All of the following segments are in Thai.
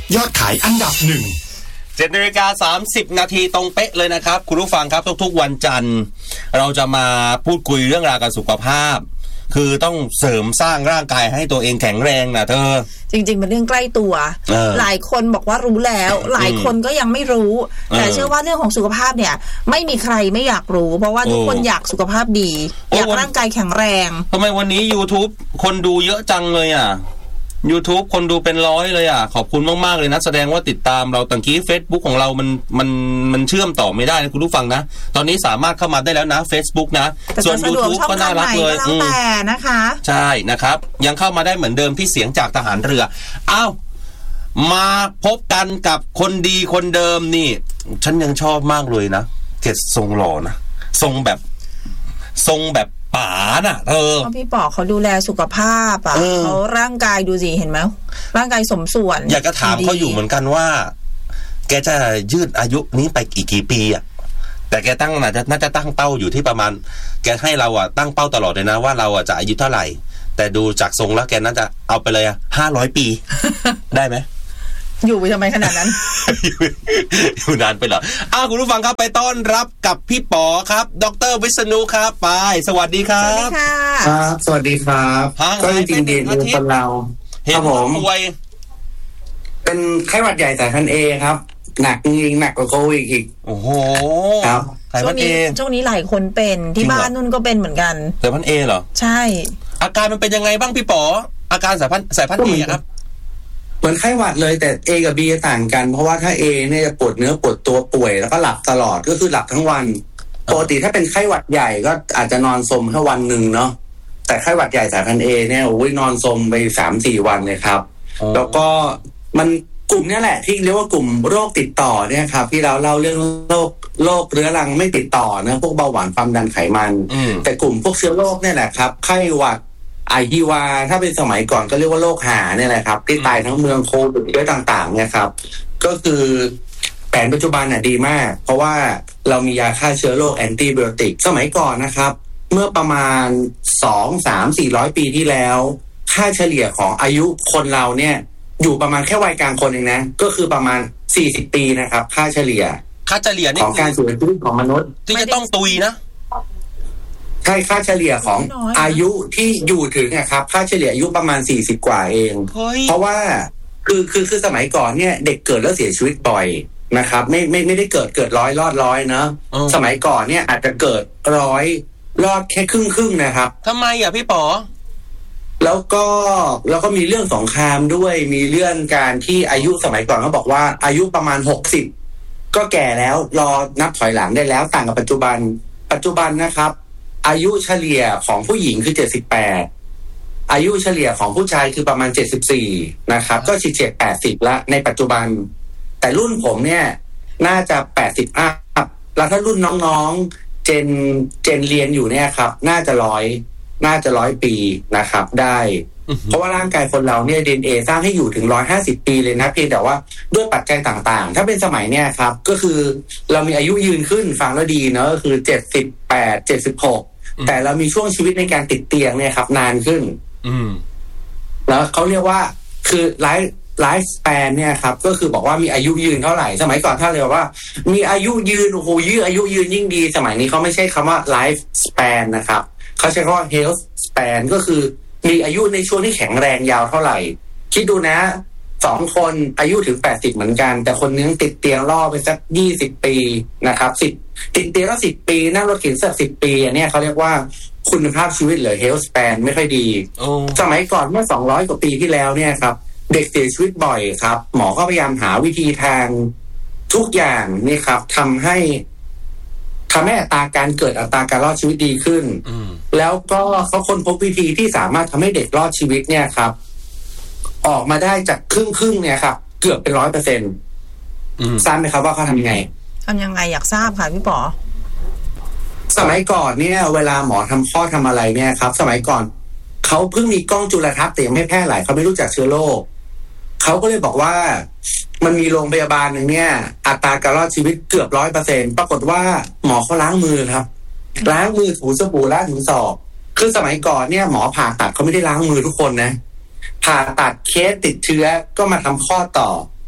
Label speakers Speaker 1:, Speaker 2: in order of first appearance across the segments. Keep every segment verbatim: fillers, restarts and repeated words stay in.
Speaker 1: ยอดขายอันดับหนึ่ง
Speaker 2: เจ็ดนาฬิกาสามสิบนาทีตรงเป๊ะเลยนะครับคุณผู้ฟังครับทุกๆวันจันทร์เราจะมาพูดคุยเรื่องราวการสุขภาพคือต้องเสริมสร้างร่างกายให้ตัวเองแข็งแรงนะเธอ
Speaker 3: จริงๆเป็นเรื่องใกล้ตัวหลายคนบอกว่ารู้แล้วหลายคนก็ยังไม่รู้แต่เชื่อว่าเรื่องของสุขภาพเนี่ยไม่มีใครไม่อยากรู้เพราะว่าทุกคนอยากสุขภาพดีอยากร่างกายแข็งแรง
Speaker 2: ทำไมวันนี้ YouTube คนดูเยอะจังเลยอ่ะYouTube คนดูเป็นร้อยเลยอ่ะขอบคุณมากๆเลยนะแสดงว่าติดตามเราตั้งกี้ Facebook ของเรามันมันมันเชื่อมต่อไม่ได้นะคุณผู้ฟังนะตอนนี้สามารถเข้ามาได้แล้วนะ Facebook นะส่วน YouTube ก็น่ารักเลย
Speaker 3: อืมแต่นะคะ
Speaker 2: ใช่นะครับยังเข้ามาได้เหมือนเดิมที่เสียงจากทหารเรืออ้าวมาพบกันกับคนดีคนเดิมนี่ฉันยังชอบมากเลยนะเกศทรงหล่อนะทรงแบบทรงแบบป๋าน่ะเออ
Speaker 3: พี่ป๋อเขาดูแลสุขภาพอ่ะเขาร่างกายดูสิเห็นไหมร่างกายสมส่วน
Speaker 2: อยากจะถามเขาอยู่เหมือนกันว่าแกจะยืดอายุนี้ไปกี่กี่ปีอ่ะแต่แกตั้งน่าจะน่าจะตั้งเป้าอยู่ที่ประมาณแกให้เราอ่ะตั้งเป้าตลอดเลยนะว่าเราอ่ะจะอายุเท่าไหร่แต่ดูจากทรงแล้วแกน่าจะเอาไปเลยอ่ะห้าร้อยปี ได้ไหม
Speaker 3: อยู่ไปทำไมขนาดนั้น
Speaker 2: อยู่นานไปเหรออ้าวคุณผู้ฟังครับไปต้อนรับกับพี่ป๋อครับดร.วิษณุครับไปสวัสดีครับ
Speaker 3: สวัสดีค่ะ
Speaker 4: ครับสวัสดีครับก็จริงๆเด่นดูคนเราครับผมเป็นไข้หวัดใหญ่สายพันธุ์ A ครับหนักจริงหนักกว่าโควิดอีก
Speaker 2: โอ้โห
Speaker 4: ครับ
Speaker 3: ช่วงนี้ช่วงนี้หลายคนเป็นที่บ้านนุ่นก็เป็นเหมือนกัน
Speaker 2: สายพันธุ์ A เหรอ
Speaker 3: ใช่
Speaker 2: อาการมันเป็นยังไงบ้างพี่ป๋ออาการสายพันธุ์สายพันธุ์ A ครับ
Speaker 4: เหมือนไข้หวัดเลยแต่ A กับ B ต่างกันเพราะว่าถ้า A เนี่ยจะปวดเนื้อปวดตัวป่วยแล้วก็หลับตลอดก็คือหลับทั้งวันปกติถ้าเป็นไข้หวัดใหญ่ก็อาจจะนอนสมแค่วันหนึ่งเนาะแต่ไข้หวัดใหญ่สายพันธุ์ A เนี่ยโอ้ยนอนสมไป สามสี่ วันเลยครับแล้วก็มันกลุ่มนี้แหละที่เรียกว่ากลุ่มโรคติดต่อเนี่ยครับที่เราเล่าเรื่องโรคโรคเรื้อรังไม่ติดต่อนะพวกเบาหวานความดันไขมันแต่กลุ่มพวกเชื้อโรคเนี่ยแหละครับไข้หวัดไอฮีวาถ้าเป็นสมัยก่อนก็เรียกว่าโรคหาเนี่ยแหละครับที่ตายทั้งเมืองโควิดเยอะต่างๆเนี่ยครับก็คือแผนปัจจุบันน่ะดีมากเพราะว่าเรามียาฆ่าเชื้อโรคแอนติไบโอติกสมัยก่อนนะครับเมื่อประมาณสอง สาม สี่ร้อยปีที่แล้วค่าเฉลี่ยของอายุคนเราเนี่ยอยู่ประมาณแค่วัยกลางคนเองนะก็คือประมาณสี่สิบปีนะครับค่าเฉลี่ย
Speaker 2: ค่าเฉลี่ย
Speaker 4: ของการเสียชีวิตของมนุษย์
Speaker 2: ที่จะต้องตุยนะ
Speaker 4: ใช่ค่าเฉลี่ยของอายุที่อยู่ถึงนะครับค่าเฉลี่ยอายุประมาณสี่สิบกว่าเองเพราะว่าคือคือคือสมัยก่อนเนี่ยเด็กเกิดแล้วเสียชีวิตบ่อยนะครับไม่ไม่ไม่ได้เกิดเกิดร้อยรอดร้อยเนาะสมัยก่อนเนี่ยอาจจะเกิดร้อยรอดแค่ครึ่งครึ่งนะครับ
Speaker 2: ทำไมอ่ะพี่ป๋อ
Speaker 4: แล้วก็แล้วก็มีเรื่องสงครามด้วยมีเรื่องการที่อายุสมัยก่อนเขาบอกว่าอายุประมาณหกสิบก็แก่แล้วรอนับถอยหลังได้แล้วต่างกับปัจจุบันปัจจุบันนะครับอายุเฉลี่ยของผู้หญิงคือเจ็ดสิบแปดอายุเฉลี่ยของผู้ชายคือประมาณเจ็ดสิบสี่นะครับก็สิบเจ็ด แปดสิบละในปัจจุบันแต่รุ่นผมเนี่ยน่าจะแปดสิบอัพแล้วถ้ารุ่นน้องๆเจนเจนเรียนอยู่เนี่ยครับน่าจะร้อยน่าจะร้อยปีนะครับได้เพราะว่าร่างกายคนเราเนี่ย ดี เอ็น เอ สร้างให้อยู่ถึงหนึ่งร้อยห้าสิบปีเลยนะเพียงแต่ว่าด้วยปัจจัยต่างๆถ้าเป็นสมัยเนี่ยครับก็คือเรามีอายุยืนขึ้นฟังแล้วดีเนาะก็คือเจ็ดสิบแปด เจ็ดสิบหกแต่เรามีช่วงชีวิตในการติดเตียงเนี่ยครับนานขึ้นแล้วเขาเรียกว่าคือไลฟ์ไลฟ์สเปนเนี่ยครับก็คือบอกว่ามีอายุยืนเท่าไหร่สมัยก่อนถ้าเรียกว่ามีอายุยืนโอ้โหยืดอายุยืนยิ่งดีสมัยนี้เขาไม่ใช่คำว่าไลฟ์สเปนนะครับเขาใช้คำว่า health span ก็คือมีอายุในช่วงที่แข็งแรงยาวเท่าไหร่คิดดูนะสองคนอายุถึงแปดสิบเหมือนกันแต่คนนึงติดเตียงล่อไปสักยี่สิบปีนะครับสิบติดเตียงแล้วสิบปีนั่งรถเข็นสักสิบปีอันนี้เขาเรียกว่าคุณภาพชีวิตหรือ health span ไม่ค่อยดีสมัยก่อนเมื่อสองร้อยกว่าปีที่แล้วเนี่ยครับเด็กเสียชีวิตบ่อยครับหมอก็พยายามหาวิธีทางทุกอย่างนี่ครับทำให้ทำให้อัตราการเกิดอัตราการรอดชีวิตดีขึ้นแล้วก็เขาค้นพบวิธีที่สามารถทำให้เด็กรอดชีวิตเนี่ยครับออกมาได้จากครึ่งครึ่งเนี่ยครับเกือบเป็นร้อยเปอร์เซ็นต์ทราบไหมครับว่าเขาทำยังไง
Speaker 3: ทำยังไงอยากทราบค่ะพี่ป๋อ
Speaker 4: สมัยก่อนเนี่ยเวลาหมอทำข้อทำอะไรเนี่ยครับสมัยก่อนเขาเพิ่งมีกล้องจุลทรรศน์แต่ยังไม่แพร่หลายเขาไม่รู้จักเชื้อโรคเขาก็เลยบอกว่ามันมีโรงพยาบาลหนึ่งเนี่ยอัตราการรอดชีวิตเกือบร้อยเปอร์เซ็นต์ปรากฏว่าหมอเขาล้างมือครับล้างมือถูสบู่ล้างถึงศอกคือสมัยก่อนเนี่ยหมอผ่าตัดเขาไม่ได้ล้างมือทุกคนนะผ่าตัดเคสติดเชื้อก็มาทำข้อต่อ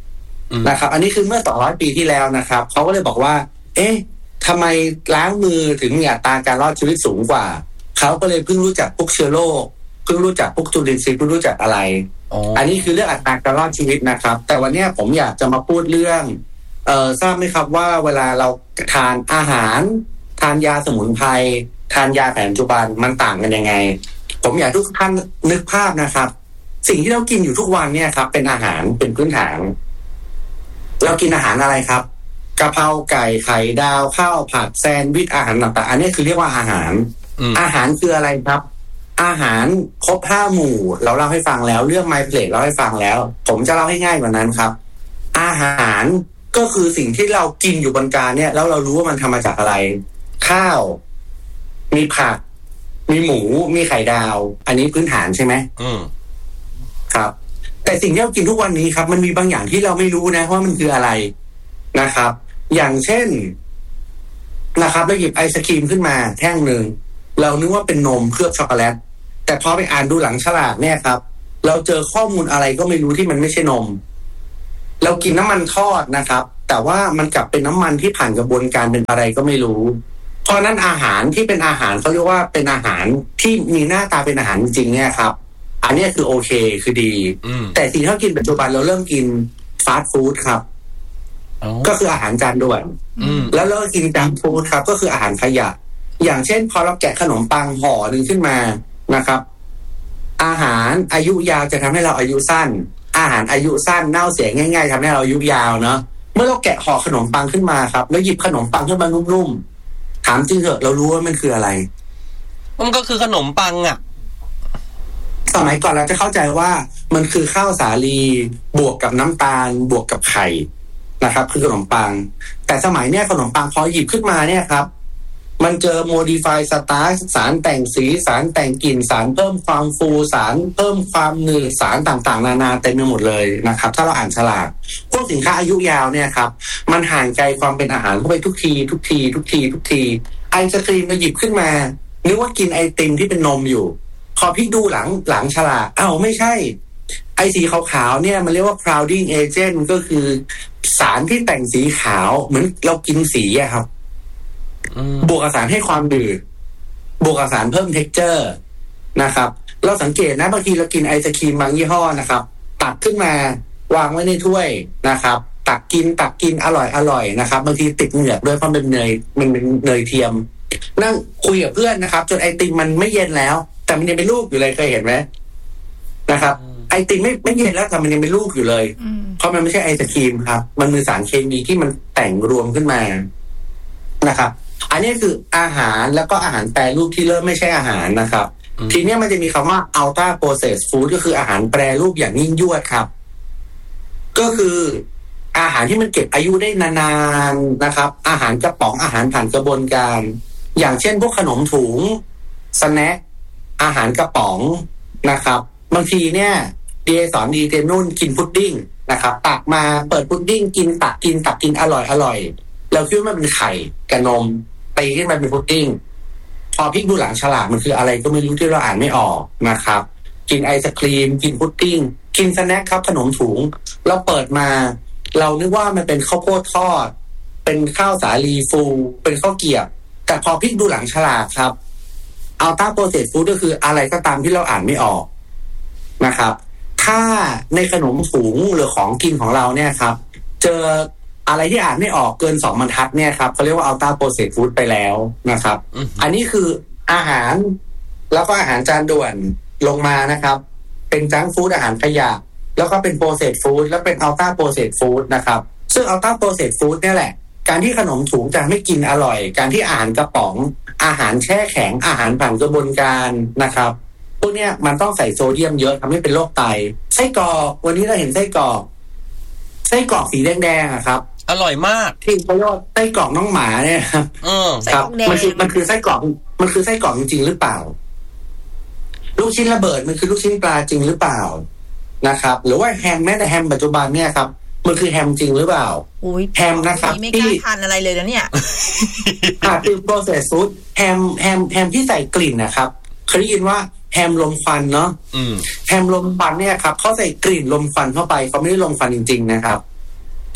Speaker 4: นะครับอันนี้คือเมื่อสองร้อยปีที่แล้วนะครับเขาก็เลยบอกว่าเอ๊ะทำไมล้างมือถึงมีอัตราการรอดชีวิตสูงกว่าเขาก็เลยเพิ่งรู้จักพวกเชื้อโรคเพิ่งรู้จักพวกจุลินทรีย์เพิ่งรู้จักอะไร อันนี้คือเรื่องอัตราการรอดชีวิตนะครับแต่วันนี้ผมอยากจะมาพูดเรื่องเอ่อทราบไหมครับว่าเวลาเราทานอาหารทานยาสมุนไพรทานยาแผนปัจจุบันมันต่างกันยังไงผมอยากทุกท่านนึกภาพนะครับสิ่งที่เรากินอยู่ทุกวันเนี่ยครับเป็นอาหารเป็นพื้นฐานเรากินอาหารอะไรครับกะเพราไก่ไข่ดาวข้าวผัดแซนด์วิชอาหารต่างๆอันนี้คือเรียกว่าอาหารอาหารคืออะไรครับอาหารครบห้าหมู่เราเล่าให้ฟังแล้วเรื่อง My Plate เล่าให้ฟังแล้วผมจะเล่าให้ง่ายกว่านั้นครับอาหารก็คือสิ่งที่เรากินอยู่บนจานเนี่ยแล้วเรารู้ว่ามันทำมาจากอะไรข้าวมีผักมีหมูมีไข่ดาวอันนี้พื้นฐานใช่ไหมอืมครับแต่สิ่งที่เรากินทุกวันนี้ครับมันมีบางอย่างที่เราไม่รู้นะว่ามันคืออะไรนะครับอย่างเช่นนะครับเราหยิบไอศกรีมขึ้นมาแท่งหนึ่งเรานึกว่าเป็นนมเคลือบช็อกโกแลตแต่พอไปอ่านดูหลังฉลากเนี่ยครับเราเจอข้อมูลอะไรก็ไม่รู้ที่มันไม่ใช่นมเรากินน้ำมันทอดนะครับแต่ว่ามันกลับเป็นน้ำมันที่ผ่านกระบวนการเป็นอะไรก็ไม่รู้เพราะนั้นอาหารที่เป็นอาหารเขาเรียกว่าเป็นอาหารที่มีหน้าตาเป็นอาหารจริงๆเนี่ยครับอันนี้คือโอเคคือดีแต่สิ่งที่เรากินปัจจุบันเราเริ่มกินฟาสต์ฟู้ดครับก็คืออาหารจานด่วนแล้วเรากินจังก์ฟู้ดครับก็คืออาหารขยะอย่างเช่นพอเราแกะขนมปังห่อหนึ่งขึ้นมานะครับอาหารอายุยาวจะทำให้เราอายุสั้นอาหารอายุสั้นเน่าเสียง่ายๆทำให้เราอายุยาวเนาะเมื่อเราแกะห่อขนมปังขึ้นมาครับแล้วหยิบขนมปังขึ้นมานุ่มๆถามจริงเถอะเรารู้ว่ามันคืออะไร
Speaker 2: มันก็คือขนมปังอ่ะ
Speaker 4: สมัยก่อนเราจะเข้าใจว่ามันคือข้าวสาลีบวกกับน้ำตาลบวกกับไข่นะครับคือขนมปังแต่สมัยเนี้ยขนมปังพอหยิบขึ้นมาเนี่ยครับมันเจอ modify starch สารแต่งสีสารแต่งกลิ่นสารเพิ่มความฟูสารเพิ่มความหนืดสารต่างๆนานาเต็มไปหมดเลยนะครับถ้าเราอ่านฉลากพวกสินค้าอายุยาวเนี่ยครับมันห่างไกลความเป็นอาหารเข้าไปทุกทีทุกทีทุกทีทุกทีไอศกรีมมาหยิบขึ้นมานึกว่ากินไอติมที่เป็นนมอยู่พอพี่ดูหลังหลังฉลากอ้าวไม่ใช่ไอสีขาวๆเนี่ยมันเรียกว่า crowding agent ก็คือสารที่แต่งสีขาวเหมือนเรากินสีอะครับบวกกับสารให้ความดืดบวกกับสารเพิ่ม texture นะครับเราสังเกตนะบางทีเรากินไอศกรีมบางยี่ห้อนะครับตักขึ้นมาวางไว้ในถ้วยนะครับตักกินตักกินอร่อยอร่อยนะครับบางทีติดเหงือกด้วยเพราะเป็นเนยมันเป็นเนยเทียมนั่งคุยกับเพื่อนนะครับจนไอติมมันไม่เย็นแล้วแต่มันยังเป็นลูกอยู่เลยเคยเห็นไหมนะครับไอติมไม่ไม่เย็นแล้วแต่มันยังเป็นลูกอยู่เลยเพราะมันไม่ใช่ไอศกรีมครับมันมีสารเคมีที่มันแต่งรวมขึ้นมานะครับอันนี้คืออาหารแล้วก็อาหารแปรรูปที่เริ่มไม่ใช่อาหารนะครับทีนี้มันจะมีคำว่า ultra processed food ก็คืออาหารแปรรูปอย่างยิ่งยวดครับก็คืออาหารที่มันเก็บอายุได้นานๆนะครับอาหารกระป๋องอาหารผ่านกระบวนการอย่างเช่นพวกขนมถุงสแน็คอาหารกระป๋องนะครับบางทีเนี่ยดีสอนดีเจนุ่นกินพุดดิ้งนะครับตักมาเปิดพุดดิ้งกินตักกินตักกินอร่อยอร่อยเราคิดว่ามันเป็นไข่กับนมตีขึ้นมาเป็นพุดดิ้งพอพลิกดูหลังฉลากมันคืออะไรก็ไม่รู้ที่เราอ่านไม่ออกนะครับกินไอศครีมกินพุดดิ้งกินสแน็คครับขนมถุงเราเปิดมาเรานึกว่ามันเป็นข้าวโพดทอดเป็นข้าวสาลีฟูเป็นข้าวเกรี๊ยวแต่พอพลิกดูหลังฉลากครับอัลต้าโปรเซสฟู้ดก็คืออะไรก็ตามที่เราอ่านไม่ออกนะครับถ้าในขนมถุงหรือของกินของเราเนี่ยครับเจออะไรที่อ่านไม่ออกเกินสองบรรทัดเนี่ยครับเขาเรียกว่าอัลต้าโปรเซสฟู้ดไปแล้วนะครับ uh-huh. อันนี้คืออาหารแล้วก็อาหารจานด่วนลงมานะครับเป็นจังก์ฟู้ดอาหารขยะแล้วก็เป็นโปรเซสฟู้ดแล้วเป็นอัลต้าโปรเซสฟู้ดนะครับซึ่งอัลต้าโปรเซสฟู้ดเนี่ยแหละการที่ขนมถุงจะไม่กินอร่อยการที่อาหารกระป๋องอาหารแช่แข็งอาหารผ่านกระบวนการนะครับพวกเนี้ยมันต้องใส่โซเดียมเยอะทำให้เป็นโรคไตไส้กรอกวันนี้เราเห็นไส้กรอกไส้กรอกสีแดงๆอะครับ
Speaker 2: อร่อยมาก
Speaker 4: ที่เขาเรียกว่าไส้กรอกน้องหมาเนี่ยครับครับมันคือมันคือไส้กรอกมันคือไส้กรอกจริงๆหรือเปล่าลูกชิ้นระเบิดมันคือลูกชิ้นปลาจริงหรือเปล่านะครับหรือว่าแฮมแม้แต่แฮมปัจจุบันเนี่ยครับมันคือแฮมจริงหรือเปล่าแฮมนะครับ
Speaker 3: ที่ไม่กล้าทานอะไรเลยนะเนี่ย
Speaker 4: อ่าคือ processed food แฮมแฮมแฮมที่ใส่กลิ่นนะครับเคยได้ยินว่าแฮมลมควันเนาะแฮมลมควันเนี่ยครับเขาใส่กลิ่นลมควันเข้าไปเขาไม่ได้ลมควันจริงๆนะครับ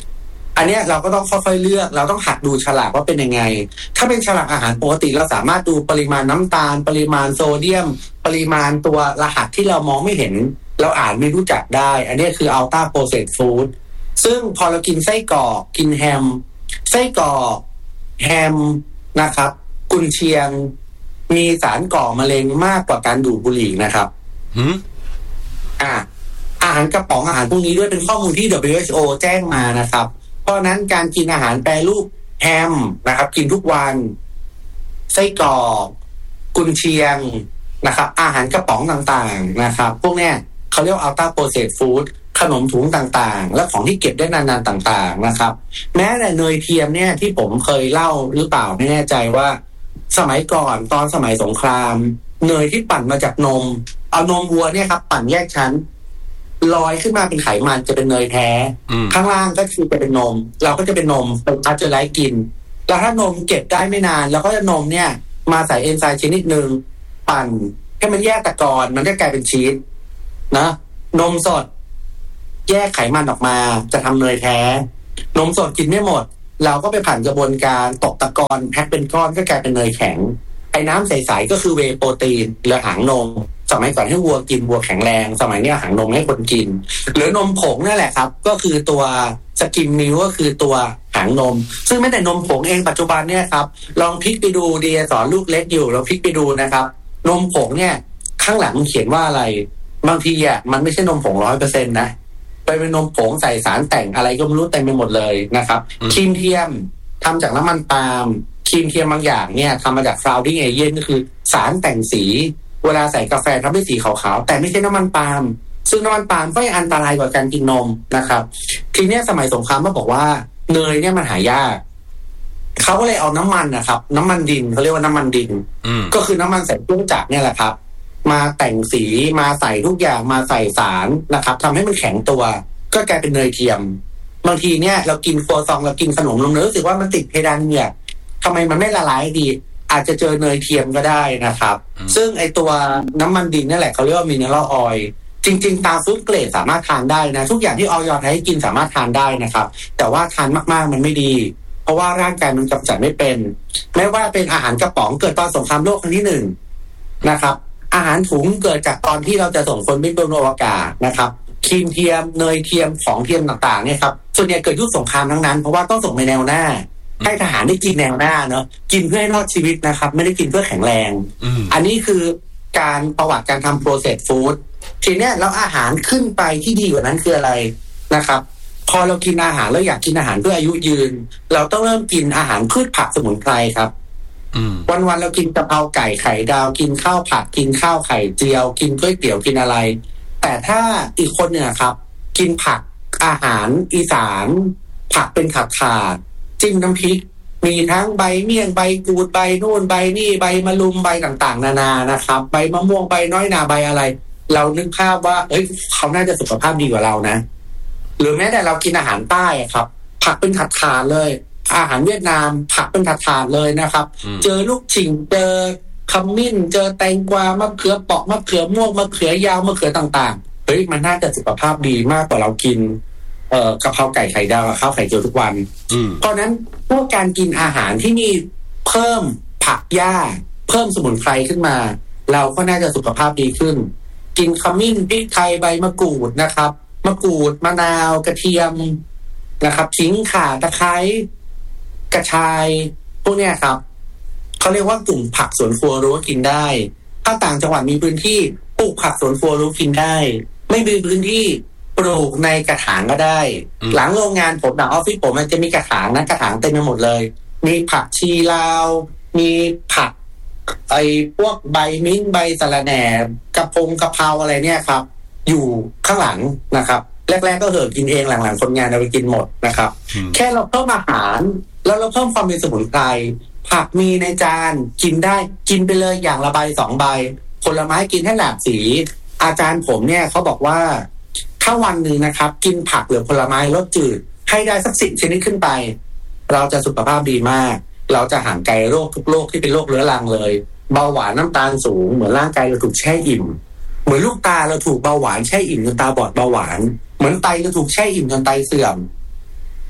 Speaker 4: อันเนี้ยเราก็ต้องค่อยๆเลือกเราต้องหัดดูฉลากว่าเป็นยังไงถ้าเป็นฉลากอาหารปกติเราสามารถดูปริมาณน้ำตาลปริมาณโซเดียมปริมาณตัวรหัสที่เรามองไม่เห็นเราอ่านไม่รู้จักได้อันนี้คือ Ultra Processed Food ซึ่งพอเรากินไส้กรอกกินแฮมไส้กรอกแฮมนะครับกุนเชียงมีสารก่อมะเร็งมากกว่าการดูดบุหรี่นะครับ
Speaker 2: หืม
Speaker 4: อ่าอาหารกระป๋องอาหารพวกนี้ด้วยเป็นข้อมูลที่ ดับเบิลยู เอช โอ แจ้งมานะครับเพราะนั้นการกินอาหารแปรรูปแฮมนะครับกินทุกวันไส้กรอกกุนเชียงนะครับอาหารกระป๋องต่างๆนะครับพวกเนี้ยเขาเรียก Ultra Processed Food ขนมถุงต่างๆและของที่เก็บได้นานๆต่างๆนะครับแม้แต่เนยเทียมเนี่ยที่ผมเคยเล่าหรือเปล่าไม่แน่ใจว่าสมัยก่อนตอนสมัยสงครามเนยที่ปั่นมาจากนมเอานมวัวเนี่ยครับปั่นแยกชั้นลอยขึ้นมาเป็นไขมันจะเป็นเนยแท้ข้างล่างก็คือจะเป็นนมเราก็จะเป็นนมเป็นพาสเจอร์ไลซ์กินแล้วถ้านมเก็บได้ไม่นานแล้วก็จะนมเนี่ยมาใส่เอนไซม์ชนิดหนึ่งปั่นให้มันแยกตะกอนมันก็กลายเป็นชีสนะนมสดแยกไขมันออกมาจะทำเนยแท้นมสดกินไม่หมดเราก็ไปผ่านกระบวนการตกตะกอนแพ็คเป็นก้อนก็กลายเป็นเนยแข็งไอ้น้ำใสๆก็คือเวย์โปรตีนหรือหางนมสมัยก่อนให้วัวกินวัวแข็งแรงสมัยนี้หางนมให้คนกินหรือนมผงนั่นแหละครับก็คือตัวสกิมมิลก็คือตัวหางนมซึ่งไม่แต่นมผงเองปัจจุบันเนี่ยครับลองพลิกไปดูดีสอนลูกเล็กอยู่เราพลิกไปดูนะครับนมผงเนี่ยข้างหลังมันเขียนว่าอะไรบางทีอ่ะมันไม่ใช่นมผง ร้อยเปอร์เซ็นต์ นะไปเป็นนมผงใส่สารแต่งอะไรก็ไม่รู้เต็มไปหมดเลยนะครับครีมเทียมทำจากน้ำมันปาล์มครีมเทียมบางอย่างเนี่ยทำมาจากฟลาวดิ้งเอเจนต์ก็คือสารแต่งสีเวลาใส่กาแฟทำให้สีขาวๆแต่ไม่ใช่น้ำมันปาล์มซึ่งน้ำมันปาล์มก็ยังอันตรายกว่าการกินนมนะครับทีนี้สมัยสงครามเขาบอกว่าเนยเนี่ยมันหายากเขาก็เลยเอาน้ำมันนะครับน้ำมันดินเขาเรียกว่าน้ำมันดินก็คือน้ำมันใส่เครื่องจักรเนี่ยแหละครับมาแต่งสีมาใส่ทุกอย่างมาใส่สารนะครับทำให้มันแข็งตัวก็กลายเป็นเนยเทียมบางทีเนี่ยเรากินครัวซองเรากินขนมลงเนื้อรู้สึกว่ามันติดเพดานเหงือกทำไมมันไม่ละลายดีอาจจะเจอเนยเทียมก็ได้นะครับซึ่งไอตัวน้ำมันดินนี่แหละเขาเรียกว่ามิเนอรัลออยล์จริงๆตามฟู้ดเกรดสามารถทานได้นะทุกอย่างที่ออยล์ให้กินสามารถทานได้นะครับแต่ว่าทานมากๆมันไม่ดีเพราะว่าร่างกายมันกำจัดไม่เป็นไม่ว่าเป็นอาหารกระป๋องเกิดตอนสงครามโลกครั้งที่หนึ่งนะครับอาหารถุงเกิดจากตอนที่เราจะส่งคนไปบนอวกาศนะครับครีมเทียมเนยเทียมของเทียมต่างๆเนี่ยครับส่วนใหญ่เกิดยุคสงครามทั้งนั้นเพราะว่าต้องส่งไปแนวหน้าให้ทหารได้กินแนวหน้าเนาะกินเพื่อให้รอดชีวิตนะครับไม่ได้กินเพื่อแข็งแรงอันนี้คือการประวัติการทำ processed food ทีเนี้ยแล้วอาหารขึ้นไปที่ดีกว่านั้นคืออะไรนะครับพอเรากินอาหารแล้วอยากกินอาหารเพื่ออายุยืนเราต้องเริ่มกินอาหารพืชผักสมุนไพรครับวันๆเรากินกะเพราไก่ไข่ดาวกินข้าวผัดกินข้าวไข่เจียวกินก๋วยเตี๋ยวกินอะไรแต่ถ้าอีกคนเนี่ยครับกินผักอาหารอีสานผักเป็นขาดขาดจิ้มน้ำพริกมีทั้งใบเมี่ยงใบกูดใบนู่นใบนี่ใบมะลุมใบต่างๆนานานะครับใบมะม่วงใบน้อยนาใบอะไรเรานึกภาพว่าเอ้ยเขาน่าจะสุขภาพดีกว่าเรานะหรือแม้แต่เรากินอาหารใต้ครับผักเป็นขาดขาดเลยอาหารเวียดนามผักเป็นขาดขาดเลยนะครับเจอลูกฉิงเจอขมิ้นเจอแตงกวามะเขือเปาะมะเขือม่วงมะเขือยาวมะเขือต่างๆเฮ้ยมันน่าจะสุขภาพดีมากกว่าเรากินเอ่อกะเพราไก่ไข่ดาวกับข้าวไข่เจียวทุกวันเพราะนั้นพวกการกินอาหารที่มีเพิ่มผักหญ้าเพิ่มสมุนไพรขึ้นมาเราก็น่าจะสุขภาพดีขึ้นกินขมิ้นพริกไทยใบมะกรูดนะครับมะกรูดมะนาวกระเทียมนะครับขิงข่าตะไคร้กระชายพวกเนี้ยครับเขาเรียกว่ากลุ่มผักสวนครัวรู้กินได้ถ้าต่างจังหวัดมีพื้นที่ปลูกผักสวนครัวรู้กินได้ไม่มีพื้นที่ปลูกในกระถางก็ได้หลังโรงงานผมหลังออฟฟิศผมมันจะมีกระถางนะกระถางเต็มไปหมดเลยมีผักชีลาวมีผักไอ้พวกใบมิ้นใบสะระแหน่กระพงกระเพราอะไรเนี่ยครับอยู่ข้างหลังนะครับแรกๆก็เหอะกินเองหลังๆคนงานเอาไปกินหมดนะครับแค่เราเพิ่มอาหารแล้วเราเพิ่มความเป็นสมุนไพรผักมีในจานกินได้กินไปเลยอย่างละใบสองใบผลไม้กินให้หลากสีอาจารย์ผมเนี่ยเขาบอกว่าถ้าวันหนึ่งนะครับกินผักหรือผลไม้รสจืดให้ได้สักสิบชนิดขึ้นไปเราจะสุขภาพดีมากเราจะห่างไกลโรคทุกโรคที่เป็นโรคเรื้อรังเลยเบาหวานน้ำตาลสูงเหมือนร่างกายเราถูกแช่อิ่มเหมือนลูกตาเราถูกเบาหวานแช่อิ่มจนตาบอดเบาหวานเหมือนไตเราถูกแช่อิ่มจนไตเสื่อม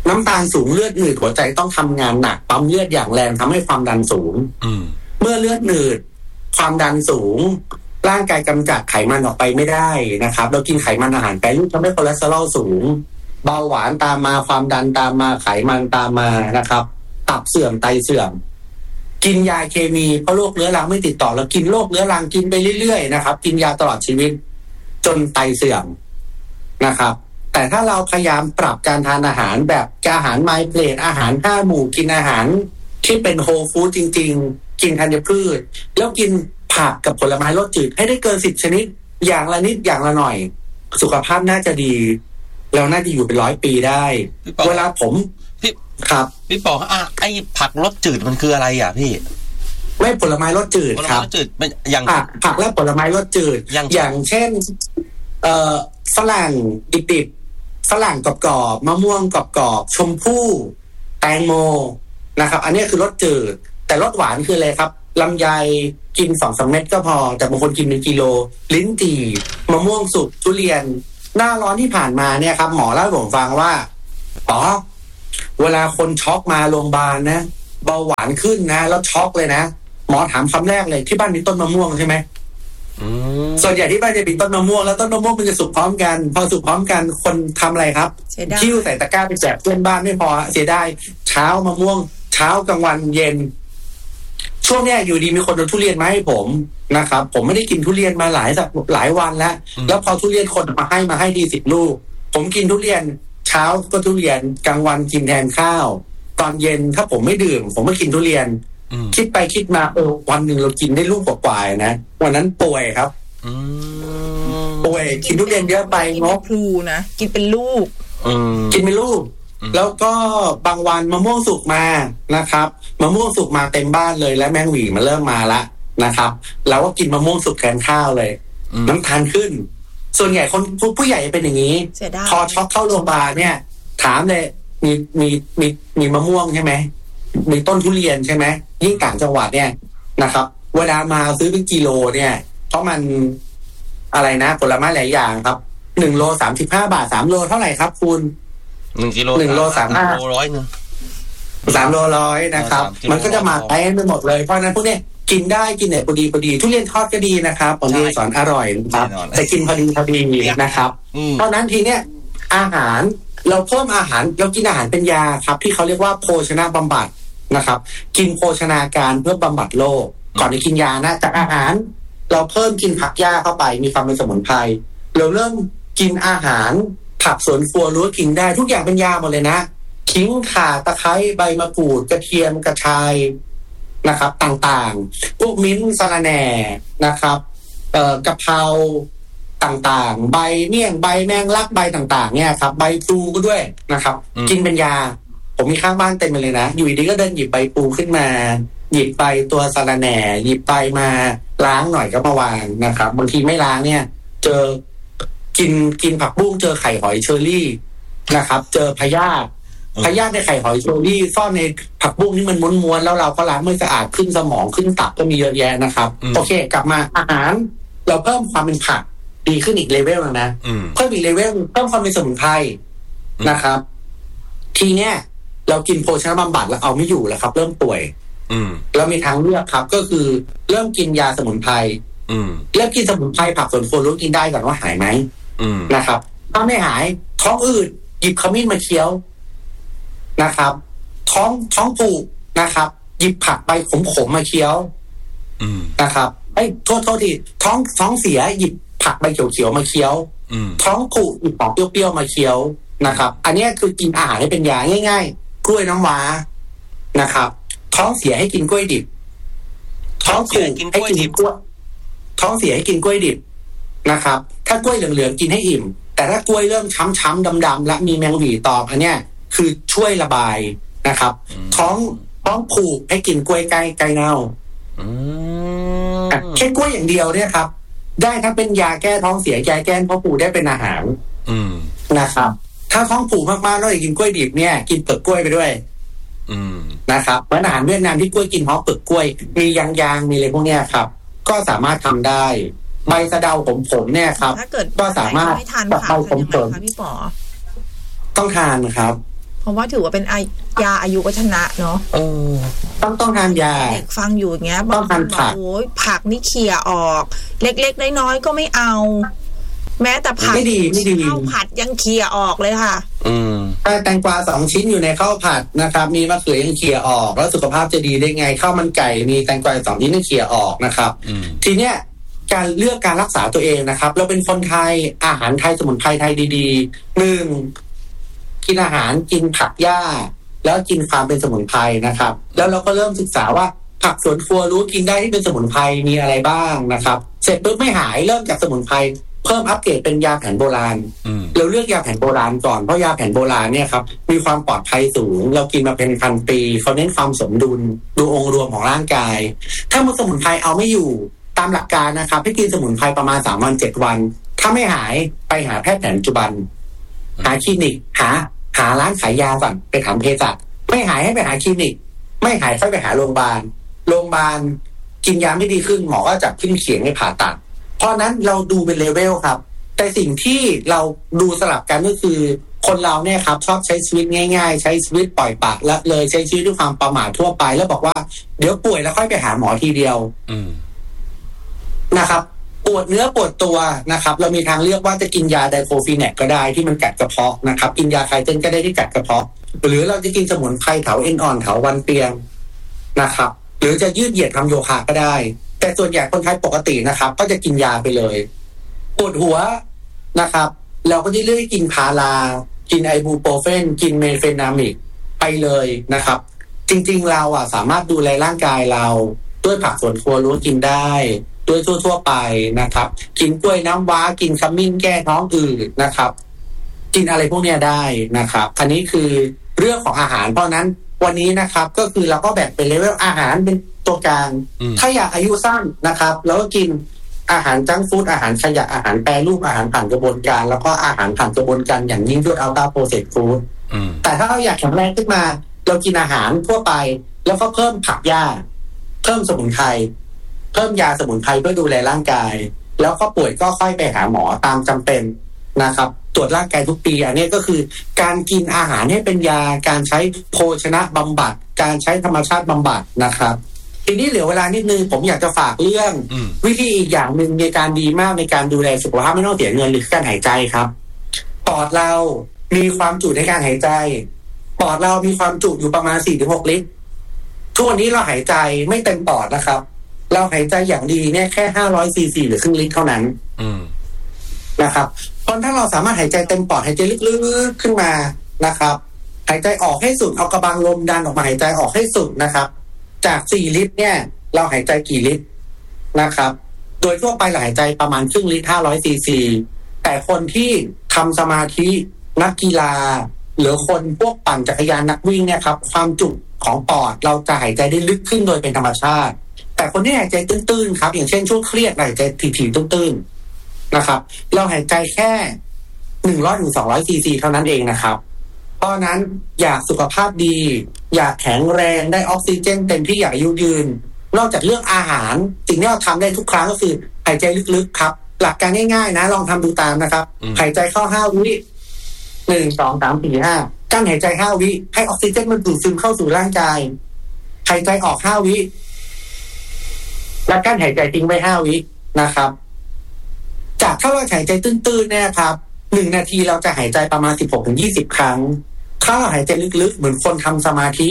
Speaker 4: น้ำตาลสูงเลือดหนืดหัวใจต้องทำงานหนักปั๊มเลือดอย่างแรงทำให้ความดันสูงเมื่อเลือดหนืดความดันสูงร่างกายกำจัดไขมันออกไปไม่ได้นะครับเรากินไขมันอาหารแปรรูปทำให้คอเลสเตอรอลสูงเบาหวานตามมาความดันตามมาไขมันตามมานะครับตับเสื่อมไตเสื่อมกินยาเคมีเพราะโรคเรื้อรังไม่ติดต่อแล้วกินโรคเรื้อรังกินไปเรื่อยๆนะครับกินยาตลอดชีวิตจนไตเสื่อมนะครับแต่ถ้าเราพยายามปรับการทานอาหารแบบอาหารไมล์เพลทอาหารห้าหมู่กินอาหารที่เป็นโฮลฟู้ดจริงๆกินธัญพืชแล้วกินผักกับผลไม้รสจืดให้ได้เกินสิบชนิดอย่างละนิดอย่างละหน่อยสุขภาพน่าจะดีเราน่าจะอยู่เป็นร้อยปีได้เวลาผม
Speaker 2: พี่
Speaker 4: ครับ
Speaker 2: พี่ปออ่ะไอ้ผักรสจืดมันคืออะไรอ่ะพี่
Speaker 4: ไม่ผลไม้รสจืดครับ
Speaker 2: จืดอย่าง
Speaker 4: ผักผักและผลไม้รสจืดอย่างเช่นเอ่อฝรั่งดิบๆฝรั่งกรอบๆมะม่วงกรอบๆชมพู่แตงโมนะครับอันนี้คือรสจืดแต่รสหวานคืออะไรครับลำไยกินสองสามเม็ดก็พอแต่บางคนกินเป็นกิโลลิ้นจี่มะม่วงสุกทุเรียนหน้าร้อนที่ผ่านมาเนี่ยครับหมอเล่าให้ผมฟังว่าอ๋อเวลาคนช็อกมาโรงพยาบาลนะเบาหวานขึ้นนะแล้วช็อกเลยนะหมอถามคำแรกเลยที่บ้านมีต้นมะม่วงใช่ไหมส่วนใหญ่ที่บ้านจะมีต้นมะม่วงแล้วต้นมะม่วงมันจะสุกพร้อมกันพอสุกพร้อมกันคนทำอะไรครับคิ้วใส่ตะกร้าไปแจกเพื่อนบ้านไม่พอเสียดายเช้ามะม่วงเช้ากลางวันเย็นช่วงนี้อยู่ดีมีคนเอาทุเรียนมาให้ผมนะครับผมไม่ได้กินทุเรียนมาหลายสัปหลายวันแล้วแล้วพอทุเรียนคนมาให้มาให้ดีสิบลูกผมกินทุเรียนเช้าก็ทุเรียนกลางวันกินแทนข้าวตอนเย็นถ้าผมไม่ดื่มผมไม่กินทุเรียนคิดไปคิดมาเออวันหนึ่งเรากินได้ลูกกว่าๆนะวันนั้นป่วยครับป่วยกินทุเรียนเยอะไปงบ
Speaker 3: พลูนะกินเป็นลูก
Speaker 4: กินเป็นลูกแล้วก็บางวันมะม่วงสุกมานะครับมะม่วงสุกมาเต็มบ้านเลยและแมงหวี่มันเริ่มมาละนะครับเราก็กินมะม่วงสุกแทนข้าวเลยน้ำตาลขึ้นส่วนใหญ่คนผู้ใหญ่เป็นอย่างนี้พอช็อกเข้าโรงพยาบาลเนี่ยถามเลยมีมีมีมีมะม่วงใช่ไหมมีต้นทุเรียนใช่ไหมยิ่งต่างจังหวัดเนี่ยนะครับเวลามาซื้อเป็นกิโลเนี่ยเพราะมันอะไรนะผลไม้หลายอย่างครับหนึ่งโลสามสิบห้าบาทสามโลเท่าไหร่ครับคุณ
Speaker 2: หนึ่งกิโล
Speaker 4: หนึ่งโลสามห้า
Speaker 2: โลร้อยหนึ่ง
Speaker 4: สามโลร้อยนะครับมันก็จะมาเต็มไปหมดเลยเพราะนั้นพวกนี้กินได้กินเนี่ยพอดีพอดีทุเรียนทอดก็ดีนะครับผมเรียนสอนอร่อยนะครับแต่กินพอดีพอดีนะครับเพราะนั้นทีเนี้ยอาหารเราเพิ่มอาหารเรากินอาหารเป็นยาครับที่เขาเรียกว่าโภชนาบำบัดนะครับกินโภชนาการเพื่อบำบัดโรคก่อนจะกินยานะจากอาหารเราเพิ่มกินผักหญ้าเข้าไปมีความเป็นสมุนไพรเราเริ่มกินอาหารผักสวนครัวรู้กินได้ทุกอย่างเป็นยาหมดเลยนะขิงข่าตะไคร้ใบมะกรูดกระเทียมกระชายนะครับต่างๆพวกมิ้นท์สะระแหน่นะครับเอ่อกะเพราต่างๆใบเมี่ยงใบแมงลักใบต่างๆเนี่ยครับใบพลูก็ด้วยนะครับกินเป็นยาผมมีข้างบ้านเต็มไปเลยนะอยู่ดีก็เดินหยิบใบพลูขึ้นมาหยิบไปตัวสะระแหน่หยิบไปมาล้างหน่อยก็มาวางนะครับบางทีไม่ล้างเนี่ยเจอกินกินผักบุ้งเจอไข่หอยเชอรี่นะครับเจอพยาธิพยาธิในไข่หอยเชอรี่ซ่อนในผักบุ้งที่มันม้วนๆแล้วเราก็ล้างไม่สะอาดขึ้นสมองขึ้นตับก็มีเยอะแยะนะครับโอเคกลับมาอาหารเราเพิ่มความเป็นผักดีขึ้นอีกเลเวลนึงนะเพิ่มอีกเลเวลเพิ่มความเป็นสมุนไพรนะครับทีเนี้ยเรากินโภชนาบำบัดแล้วเอาไม่อยู่แล้วครับเริ่มป่วยเรามีทางเลือกครับก็คือเริ่มกินยาสมุนไพรเริ่มกินสมุนไพรผักสวนครัวรู้กินได้ก่อนว่าหายไหมนะครับถ้าไม่หายท้องอืดหยิบขมิ้นมาเคี้ยวนะครับท้องท้องผูกนะครับหยิบผักใบขมๆมาเคี้ยวนะครับไอ้โทษโทษทีท้องท้องเสียหยิบผักใบเขียวๆมาเคี้ยวท้องผูกหยิบของเปรี้ยวๆมาเคี้ยวนะครับอันนี้คือกินอาหารให้เป็นยาง่ายๆกล้วยน้ำว้านะครับท้องเสียให้กินกล้วยดิบท้องผูกให้กินกล้วยท้องเสียให้กินกล้วยดิบนะครับถ้ากล้วยเหลืองๆกินให้อิ่มแต่ถ้ากล้วยเริ่มช้ำๆดำๆและมีแมงหวี่ตอมอันเนี้ยคือช่วยระบายนะครับท้องท้องผูกให้กินกล้วยไก่ไก่เน่าแค่กล้วยอย่างเดียวเนี่ยครับได้ทั้งเป็นยาแก้ท้องเสียยาแก้ท้องผูกได้เป็นอาหารนะครับถ้าท้องผูกมากๆแล้วอยากกินกล้วยดิบเนี่ยกินเปลือกกล้วยไปด้วยนะครับเหมือนอาหารเวียดนามที่กล้วยกินเพราะเปลือกกล้วยมียางๆมีอะไรพวกเนี้ยครับก็สามารถทำได้ใบสะเดาผมผมเนี่ยครับก็สามารถ
Speaker 3: ตัดใบผมผมพี่ปอ
Speaker 4: ต้องทานครับ
Speaker 3: เพราะว่าถือว่าเป็นยาอายุวัฒนะเนาะ
Speaker 2: เออ
Speaker 4: ต้องต้องทานยา
Speaker 3: เด็กฟังอยู่อย่างเงี้ยบอกว่าโอ้ยผักนี่เขี่ยออกเล็กๆน้อยๆก็ไม่เอาแม้แต่ผักข้าวผัดยังเขี่ยออกเลยค่ะ
Speaker 2: อืม
Speaker 4: ถ้าแตงกวาสองชิ้นอยู่ในข้าวผัดนะครับมีมะเขือยังเขี่ยออกแล้วสุขภาพจะดีได้ไงข้าวมันไก่มีแตงกวาสองชิ้นยังเขี่ยออกนะครับทีเนี้ยการเลือกการรักษาตัวเองนะครับเราเป็นคนไทยอาหารไทยสมุนไพรไทยดีๆหนึ่งกินอาหารกินผักหญ้าแล้วกินความเป็นสมุนไพรนะครับแล้วเราก็เริ่มศึกษาว่าผักสวนครัวรู้กินได้ที่เป็นสมุนไพรมีอะไรบ้างนะครับเสร็จปุ๊บไม่หายเริ่มจากสมุนไพรเพิ่มอัปเกรดเป็นยาแผนโบราณเราเลือกยาแผนโบราณก่อนเพราะยาแผนโบราณเนี่ยครับมีความปลอดภัยสูงเรากินมาเป็นพันปีเขาเน้นความสมดุลดูองค์รวมของร่างกายถ้ามันสมุนไพรเอาไม่อยู่ตามหลักการนะครับให้กินสมุนไพรประมาณสามวันเจ็ดวันถ้าไม่หายไปหาแพทย์แผนปัจจุบันหาคลินิกหาหาร้านขายยาก่อนไปถามเภสัชไม่หายให้ไปหาคลินิกไม่หายค่อยไปหาโรงพยาบาลโรงพยาบาลกินยาไม่ดีขึ้นหมอก็จับขึ้นเขียงให้ผ่าตัดเพราะนั้นเราดูเป็นเลเวลครับแต่สิ่งที่เราดูสลับกันก็คือคนเราเนี่ยครับชอบใช้ชีวิตง่ายๆใช้ชีวิตปล่อยปละละเลยใช้ชีวิตด้วยความประมาททั่วไปแล้วบอกว่าเดี๋ยวป่วยแล้วค่อยไปหาหมอทีเดียวนะครับปวดเนื้อปวดตัวนะครับเรามีทางเลือกว่าจะกินยาไดโคฟีแนกก็ได้ที่มันกัดกระเพาะนะครับกินยาไคเทนก็ได้ที่กัดกระเพาะหรือเราจะกินสมุนไพรเถาเอ็นอ่อนเถาวันเปียงนะครับหรือจะยืดเหยียดทำโยคะก็ได้แต่ส่วนใหญ่คนไทยปกตินะครับก็จะกินยาไปเลยปวดหัวนะครับเราก็จะเลือกกินพารากินไอบูโปรเฟนกินเมเฟนามิกไปเลยนะครับจริงๆเราอ่ะสามารถดูแลร่างกายเราด้วยผักสวนครัวรู้กินได้ด้วยทั่วๆไปนะครับกินกล้วยน้ำว้ากินขมิ้นแก้ท้องอืดนะครับกินอะไรพวกนี้ได้นะครับอันนี้คือเรื่องของอาหารเพราะนั้นวันนี้นะครับก็คือเราก็แบ่งเป็นเลเวลอาหารเป็นตัวกลางถ้าอยากอายุสั้นนะครับเราก็กินอาหารจังก์ฟู้ดอาหารขยะอาหารแปรรูปอาหารผ่านกระบวนการแล้วก็อาหารผ่านกระบวนการอย่างยิ่งด้วยอัลตราโปรเซสฟู้ดแต่ถ้าเราอยากแข็งแรงขึ้นมาเรากินอาหารทั่วไปแล้วก็เพิ่มผักหญ้าเพิ่มสมุนไพรเพิ่มยาสมุนไพรเพื่อดูแลร่างกายแล้วก็ป่วยก็ค่อยไปหาหมอตามจำเป็นนะครับตรวจร่างกายทุกปีอันนี้ก็คือการกินอาหารให้เป็นยาการใช้โภชนะบำบัดการใช้ธรรมชาติบำบัดนะครับทีนี้เหลือเวลานิดนึงผมอยากจะฝากเรื่องวิธีอีกอย่างหนึ่งในการดีมากในการดูแลสุขภาพไม่ต้องเสียเงินหรือการหายใจครับปอดเรามีความจุในการหายใจปอดเรามีความจุอยู่ประมาณ สี่ถึงหก ลิตรทุกวันนี้เราหายใจไม่เต็มปอดนะครับเราหายใจอย่างดีเนี่ยแค่ห้าร้อยซีซีหรือครึ่งลิตรเท่านั้นนะครับเพราะถ้าเราสามารถหายใจเต็มปอดหายใจลึกๆขึ้นมานะครับหายใจออกให้สุดเอากระบังลมดันออกมาหายใจออกให้สุดนะครับจากสี่ลิตรเนี่ยเราหายใจกี่ลิตรนะครับโดยทั่วไปเราหายใจประมาณครึ่งลิตรห้าร้อยซีซีแต่คนที่ทำสมาธินักกีฬาหรือคนพวกปั่นจักรยานนักวิ่งเนี่ยครับความจุของปอดเราจะหายใจได้ลึกขึ้นโดยเป็นธรรมชาติแต่คนที่หายใจตื้นๆครับอย่างเช่นช่วงเครียดหายใจถี่ๆตื้นๆนะครับเราหายใจแค่หนึ่งร้อยถึงสองร้อยซีซีเท่านั้นเองนะครับเพราะนั้นอยากสุขภาพดีอยากแข็งแรงได้ออกซิเจนเต็มที่อยากอายุยืนนอกจากเรื่องอาหารสิ่งที่เราทำได้ทุกครั้งก็คือหายใจลึกๆครับหลักการง่ายๆนะลองทำดูตามนะครับหายใจเข้าห้าวิหนึ่งสองสามสี่ห้ากั้นหายใจห้าวิให้ออกซิเจนมันดูดซึมเข้าสู่ร่างกายหายใจออกห้าวิแล้วกั้นหายใจทิ้งไว้ห้าวินะครับจากถ้าเราหายใจตื้นๆเนี่ยครับหนึ่งนาทีเราจะหายใจประมาณสิบหกถึงยี่สิบครั้งถ้าเราหายใจลึกๆเหมือนคนทำสมาธิ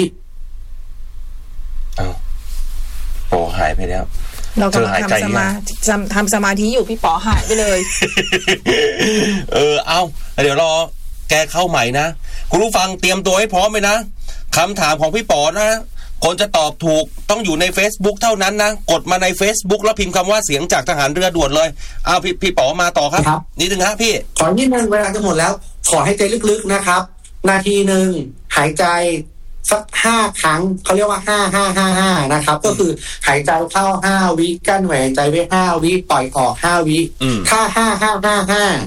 Speaker 2: อ้าวโอ้หายไปแล้ว
Speaker 3: เรากำลังทำสมาทำสมาธิอยู่พี่ป๋อหายไปเลย
Speaker 2: เออเอาเดี๋ยวรอแกเข้าใหม่นะคุณผู้ฟังเตรียมตัวให้พร้อมเลยนะคำถามของพี่ป๋อนะคนจะตอบถูกต้องอยู่ใน Facebook เท่านั้นนะกดมาใน Facebook แล้วพิมพ์คำว่าเสียงจากทหารเรือด่วนเลยเอาพี่พี่ป๋อมาต่อครับนิดนึงฮะพี่
Speaker 4: ขอนิดนึงเวลาจะหมดแล้วขอให้ใจลึกๆนะครับนาทีหนึ่งหายใจสักห้าครั้งเขาเรียกว่าห้าห้าห้าห้านะครับก็คือหายใจเข้าห้าวิกั้นหายใจไว้ห้าวิปล่อยออกห้าวิถ้าห้าห้าห้าห้า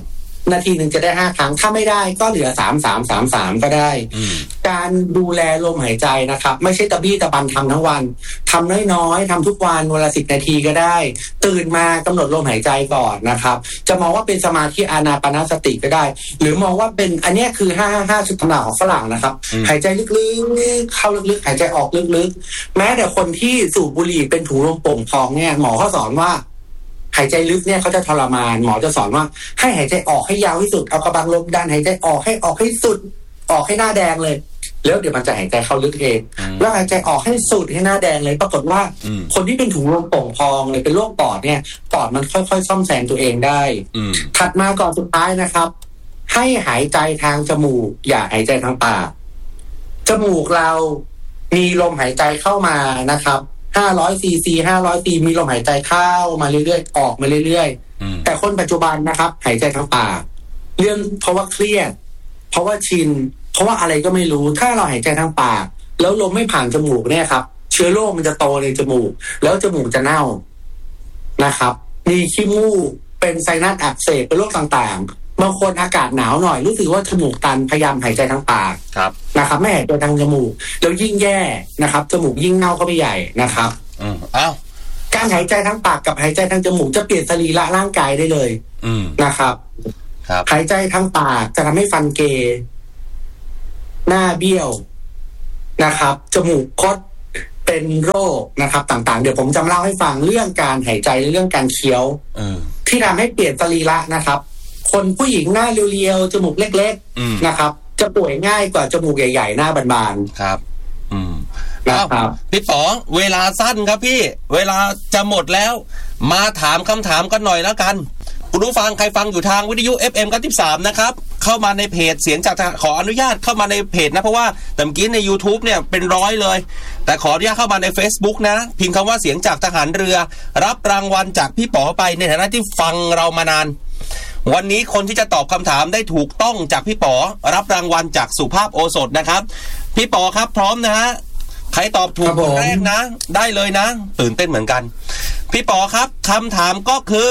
Speaker 4: นาทีหนึ่งจะได้ห้าครั้งถ้าไม่ได้ก็เหลือสามสามสามสามก็ได้การดูแลลมหายใจนะครับไม่ใช่ตะบี้ตะบันทำทั้งวันทำน้อยๆทำทุกวันวันละสิบนาทีก็ได้ตื่นมากำหนดลมหายใจก่อนนะครับจะมองว่าเป็นสมาธิอานาปานสติก็ได้หรือมองว่าเป็นอันนี้คือห้าห้าห้าชุดตำราของฝรั่งนะครับหายใจลึกๆเข้าลึกๆหายใจออกลึกๆแม้แต่คนที่สูบบุหรี่เป็นถุงลมโป่งพองเนี่ยหมอเขาสอนว่าหายใจลึกเนี่ยเขาจะทรมานหมอจะสอนว่าให้หายใจออกให้ยาวที่สุดเอากระบังลมดันหายใจออกให้ออกให้สุดออกให้หน้าแดงเลยแล้วเดี๋ยวมันจะหายใจเข้าลึกเองแล้วหายใจออกให้สุดให้หน้าแดงเลยปรากฏว่าคนที่เป็นถุงลมโป่งพองเลยเป็นโรคปอดเนี่ยปอดมันค่อยๆซ่อมแซมตัวเองได้ถัดมาก่อนสุดท้ายนะครับให้หายใจทางจมูกอย่าหายใจทางปากจมูกเรามีลมหายใจเข้ามานะครับห้าร้อยซีซีห้าร้อยซีมีลมหายใจเข้ามาเรื่อยๆออกมาเรื่อยๆแต่คนปัจจุบันนะครับหายใจทางปากเรื่องเพราะว่าเครียดเพราะว่าชินเพราะว่าอะไรก็ไม่รู้ถ้าเราหายใจทางปากแล้วลมไม่ผ่านจมูกเนี่ยครับเชื้อโรคมันจะโตในจมูกแล้วจมูกจะเน่านะครับมีขี้มูกเป็นไซนัสอักเสบเป็นโรคต่างๆบางคนอากาศหนาวหน่อยรู้สึกว่าจมูกตันพยายามหายใจทางปากนะครับไม่หายใจทางจมูกแล้วยิ่งแย่นะครับจมูกยิ่งเน่าเข้าไปใหญ่นะครับ
Speaker 2: อืมอ้าว
Speaker 4: การหายใจทางปากกับหายใจทางจมูกจะเปลี่ยนสรีระร่างกายได้เลยนะครับ
Speaker 2: ครับ
Speaker 4: หายใจทางปากจะทำให้ฟันเกยหน้าเบี้ยวนะครับจมูกคดเป็นโรคนะครับต่างๆเดี๋ยวผมจะเล่าให้ฟังเรื่องการหายใจเรื่องการเคี้ยวที่ทำให้เปลี่ยนสรีระนะครับคนผู้หญิงหน้าเรียวๆจมูกเล็กๆนะครับจะป่วยง่ายกว่าจมูกใหญ่ๆหน้าบาน
Speaker 2: ๆครับอืม
Speaker 4: นะครับ
Speaker 2: พี่ป๋อเวลาสั้นครับพี่เวลาจะหมดแล้วมาถามคำถามกันหน่อยแล้วกันคุณผู้ฟังใครฟังอยู่ทางวิทยุ เอฟ เอ็ม เก้าสิบสามนะครับเข้ามาในเพจเสียงจากขออนุญาตเข้ามาในเพจนะเพราะว่าแต่เมื่อกี้ใน YouTube เนี่ยเป็นร้อยเลยแต่ขออนุญาตเข้ามาใน Facebook นะพิมพ์คำว่าเสียงจากทหารเรือรับรางวัลจากพี่ป๋อไปในฐานะที่ฟังเรามานานวันนี้คนที่จะตอบคำถามได้ถูกต้องจากพี่ป๋อรับรางวัลจากสุภาพโอสถนะครับพี่ป๋อครับพร้อมนะฮะใครตอบถูกคนแรกนะได้เลยนะตื่นเต้นเหมือนกันพี่ป๋อครับคำถามก็คือ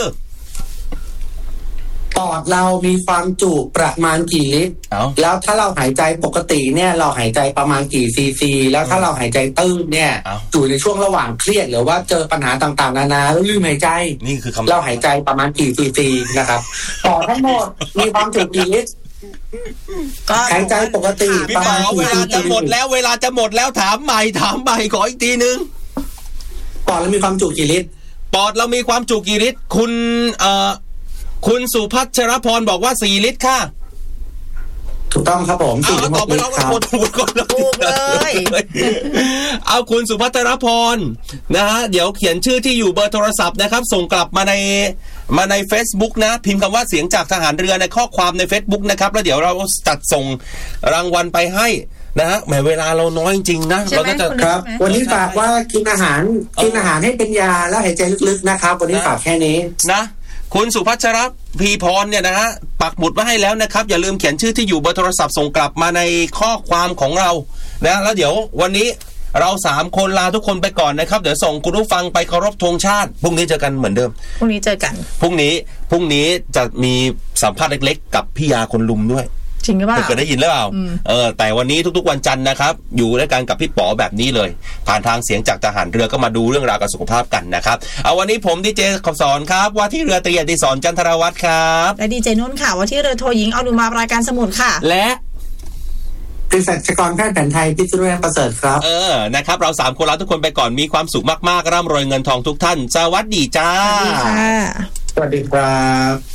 Speaker 4: ปอดเรามีความจุประมาณกี่ลิตรแล้วถ้าเราหายใจปกติเนี่ยเราหายใจประมาณกี่ซีซีแล้วถ้าเราหายใจตื้นเนี่ยอยู่ในช่วงระหว่างเครียดหรือว่าเจอปัญหาต่างๆนานาแล้วลืมหายใจ
Speaker 2: นี่คือคำ
Speaker 4: เราหายใจประมาณกี่ซีซีนะครับปอดทั้งหมดมีความจุกี่ลิตรก็หายใจปกติ
Speaker 2: ประมาณเวลาจะหมดแล้วเวลาจะหมดแล้วถามใหม่ถามใหม่ขออีกทีนึง
Speaker 4: ปอดเรามีความจุกี่ลิตร
Speaker 2: ปอดเรามีความจุกี่ลิตรคุณเอ่อคุณสุพัชรพรบอกว่าสี่ลิตรค่ะ
Speaker 4: ถูกต้องครับผม
Speaker 2: เอาตอบไปแล้วก็ถูกก่อน
Speaker 3: ถูกเลย
Speaker 2: เอาคุณสุพัชรพรนะฮะเดี๋ยวเขียนชื่อที่อยู่เบอร์โทรศัพท์นะครับส่งกลับมาในมาใน Facebook นะพิมพ์คำว่าเสียงจากทหารเรือในข้อความใน Facebook นะครับแล้วเดี๋ยวเราจัดส่งรางวัลไปให้นะฮะแหมเวลาเราน้อยจริงๆนะเราก็จะ
Speaker 4: ครับวันนี้ฝากว่ากินอาหารกินอาหารให้เป็นยาแล้วหายใจลึกๆนะครับวันนี้ฝากแค่นี้
Speaker 2: นะคุณสุพัชรพีพรเนี่ยนะฮะปักหมุดไว้ให้แล้วนะครับอย่าลืมเขียนชื่อที่อยู่เบอร์โทรศัพท์ส่งกลับมาในข้อความของเรานะแล้วเดี๋ยววันนี้เราสามคนลาทุกคนไปก่อนนะครับเดี๋ยวส่งคุณผู้ฟังไปเคารพธงชาติพรุ่งนี้เจอกันเหมือนเดิม
Speaker 3: พรุ่งนี้เจอกัน
Speaker 2: พรุ่งนี้พรุ่งนี้จะมีสัมภาษณ์เล็กๆกับพี่ยาคนลุมด้วย
Speaker 3: จริงหรือเปล่า
Speaker 2: เคยได้ยินหรือเปล่าเออแต่วันนี้ทุกๆวันจันทร์นะครับอยู่ด้วยกันกับพี่ป๋อแบบนี้เลยผ่านทางเสียงจากทหารเรือก็มาดูเรื่องราวกับสุขภาพกันนะครับเอาวันนี้ผมดีเจขอบสอนครับว่าที่เรือตรีอดิศรจันทรวัฒน์ครับ
Speaker 3: และดีเจนุ่นค่ะว่าที่เรือโทหญิงอนุมารายการสมุทรค่ะ
Speaker 2: และ
Speaker 4: เภสัชกรแพทย์แผนไทยพิษณุโลกประเสริฐครับ
Speaker 2: เออนะครับเราสามคนลาทุกคนไปก่อนมีความสุขมากๆร่ำรวยเงินทองทุกท่านสวัสดีจ้า
Speaker 3: สวัสดีค่ะ
Speaker 4: สวัสดีครับ